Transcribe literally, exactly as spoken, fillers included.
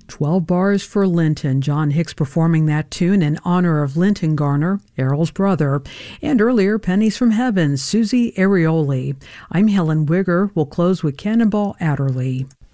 twelve Bars for Linton, John Hicks performing that tune in honor of Linton Garner, Errol's brother, and earlier Pennies from Heaven, Susie Arioli. I'm Helen Wigger. We'll close with Cannonball Adderley.